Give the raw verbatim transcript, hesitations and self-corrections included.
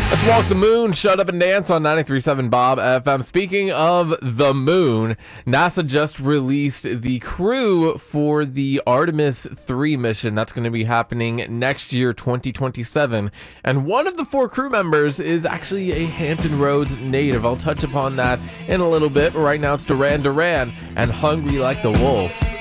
Let's walk the moon, shut up and dance on ninety-three point seven Bob F M. Speaking of the moon, NASA just released the crew for the Artemis three mission. That's going to be happening next year, twenty twenty-seven. And one of the four crew members is actually a Hampton Roads native. I'll touch upon that in a little bit. Right now it's Duran Duran and Hungry Like the Wolf.